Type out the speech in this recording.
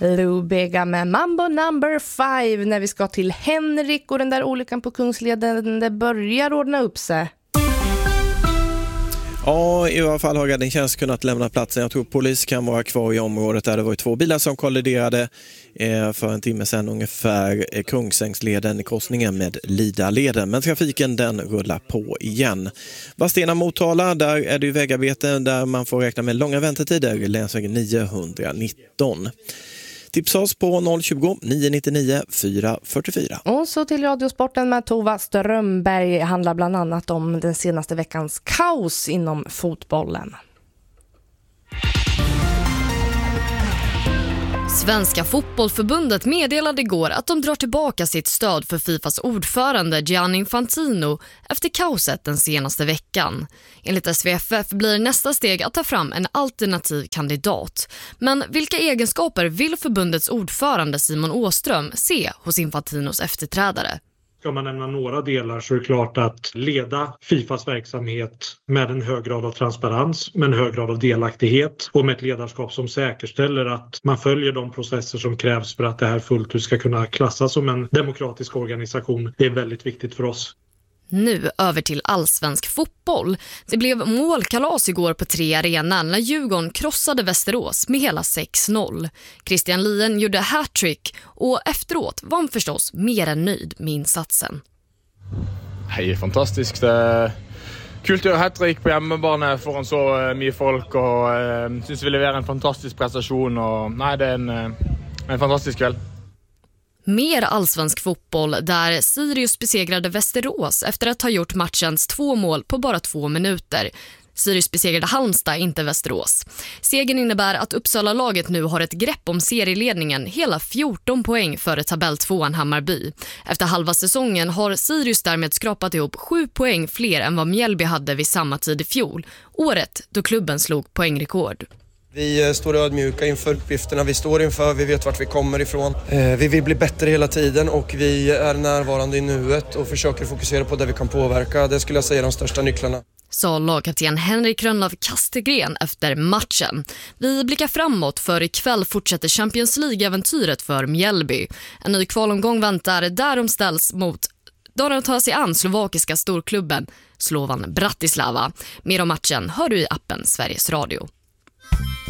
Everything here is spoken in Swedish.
Lou Bega med Mambo number 5 när vi ska till Henrik och den där olyckan på Kungsleden, det börjar ordna upp sig. Ja, i alla fall har räddningstjänst kunnat lämna platsen. Jag tror polis kan vara kvar i området där det var 2 bilar som kolliderade för en timme sedan ungefär Kungsängsleden i korsningen med Lidaleden. Men trafiken den rullar på igen. Vadstena Motala, där är det ju vägarbeten där man får räkna med långa väntetider. Länsväg 919. Tipsa oss på 020 999 444. Och så till Radiosporten med Tova Strömberg. Handlar bland annat om den senaste veckans kaos inom fotbollen. Svenska fotbollförbundet meddelade igår att de drar tillbaka sitt stöd för Fifas ordförande Gianni Infantino efter kaoset den senaste veckan. Enligt SVFF blir nästa steg att ta fram en alternativ kandidat. Men vilka egenskaper vill förbundets ordförande Simon Åström se hos Infantinos efterträdare? Ska man nämna några delar så är det klart att leda Fifas verksamhet med en hög grad av transparens, med en hög grad av delaktighet och med ett ledarskap som säkerställer att man följer de processer som krävs för att det här fullt ut ska kunna klassas som en demokratisk organisation. Det är väldigt viktigt för oss. Nu över till allsvensk fotboll. Det blev målkalas igår på 3 arenan när Djurgården krossade Västerås med hela 6-0. Christian Lien gjorde hattrick och efteråt var han förstås mer än nöjd med insatsen. Det är fantastiskt. Kult att göra hattrick på hemmabane foran så mycket folk och syns vi levererar en fantastisk prestation och nej, det är en fantastisk kväll. Mer allsvensk fotboll där Sirius besegrade Västerås efter att ha gjort matchens 2 mål på bara 2 minuter. Sirius besegrade Halmstad, inte Västerås. Segern innebär att Uppsala-laget nu har ett grepp om serieledningen, hela 14 poäng före tabell-2an Hammarby. Efter halva säsongen har Sirius därmed skrapat ihop 7 poäng fler än vad Mjällby hade vid samma tid i fjol. Året då klubben slog poängrekord. Vi står ödmjuka inför uppgifterna vi står inför, vi vet vart vi kommer ifrån. Vi vill bli bättre hela tiden och vi är närvarande i nuet och försöker fokusera på det vi kan påverka. Det skulle jag säga är de största nycklarna. Sa lagkapten Henrik Rönnlöf Kastegren efter matchen. Vi blickar framåt för ikväll fortsätter Champions League-äventyret för Mjällby. En ny kvalomgång väntar där de ställs mot då de tar sig an slovakiska storklubben Slovan Bratislava. Mer om matchen hör du i appen Sveriges Radio.